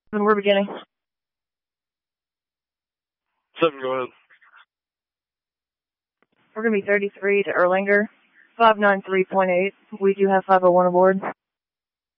And we're beginning. 7, go ahead. We're going to be 33 to Erlanger, 593.8. We do have 501 aboard.